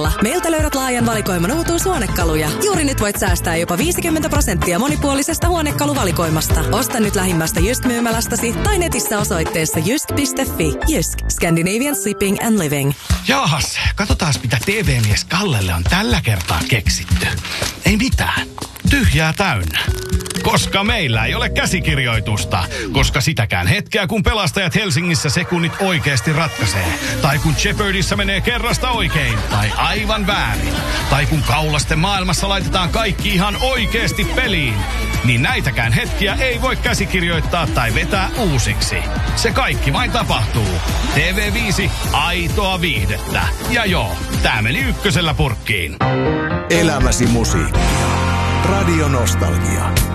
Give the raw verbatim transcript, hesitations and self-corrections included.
Meiltä löydät laajan valikoiman uutuushuonekaluja. Juuri nyt voit säästää jopa viisikymmentä prosenttia monipuolisesta huonekaluvalikoimasta. Osta nyt lähimmästä Jysk-myymälästäsi tai netissä osoitteessa jysk piste fi. Jysk, Scandinavian Shipping and Living. Jaahas, katsotaan mitä T V-mies Kallelle on tällä kertaa keksitty. Ei mitään. Tyhjää täynnä. Koska meillä ei ole käsikirjoitusta. Koska sitäkään hetkeä, kun pelastajat Helsingissä sekunnit oikeasti ratkaisee. Tai kun Jeopardyssä menee kerrasta oikein. Tai aivan väärin. Tai kun kaulasten maailmassa laitetaan kaikki ihan oikeasti peliin. Niin näitäkään hetkiä ei voi käsikirjoittaa tai vetää uusiksi. Se kaikki vain tapahtuu. T V viisi, aitoa viihdettä. Ja joo, tää meni ykkösellä purkkiin. Elämäsi musiikkia. Radio Nostalgia.